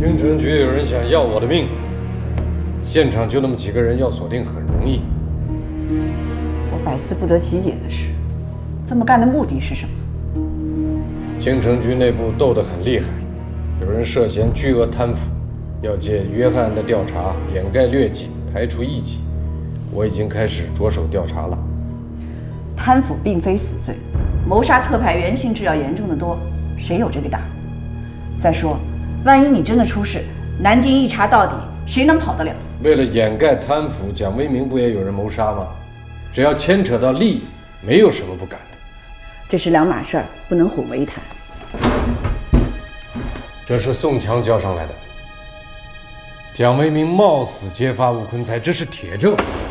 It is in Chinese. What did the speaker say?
京城局有人想要我的命，现场就那么几个人，要锁定很容易。 我百思不得其解的是，这么干的目的是什么？ 京城局内部斗得很厉害，有人涉嫌巨额贪腐，要借约翰案的调查掩盖劣迹，排除异己。我已经开始着手调查了。 贪腐并非死罪，谋杀特派员性质要严重的多，谁有这个胆？再说，万一你真的出事，南京一查到底，谁能跑得了？ 为了掩盖贪腐，蒋维明不也有人谋杀吗？只要牵扯到利益，没有什么不敢的。 这是两码事儿，不能混为一谈。 这是宋强交上来的。蒋维明冒死揭发吴坤才，这是铁证。